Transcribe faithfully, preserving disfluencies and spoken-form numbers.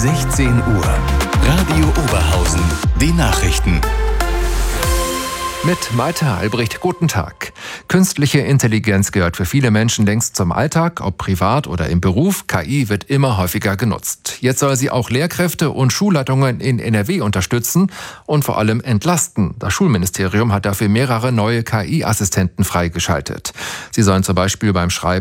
sechzehn Uhr. Radio Oberhausen. Die Nachrichten. Mit Malte Albrecht, guten Tag. Künstliche Intelligenz gehört für viele Menschen längst zum Alltag, ob privat oder im Beruf. K I wird immer häufiger genutzt. Jetzt soll sie auch Lehrkräfte und Schulleitungen in N R W unterstützen und vor allem entlasten. Das Schulministerium hat dafür mehrere neue K I-Assistenten freigeschaltet. Sie sollen zum Beispiel beim Schreiben